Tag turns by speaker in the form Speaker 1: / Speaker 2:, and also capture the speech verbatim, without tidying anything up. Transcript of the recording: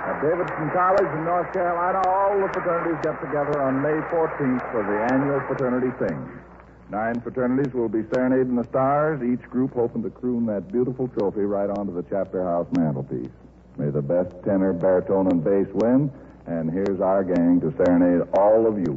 Speaker 1: At Davidson College in North Carolina, all the fraternities get together on May fourteenth for the annual fraternity sing. Nine fraternities will be serenading the stars, each group hoping to croon that beautiful trophy right onto the chapter house mantelpiece. May the best tenor, baritone, and bass win, and here's our gang to serenade all of you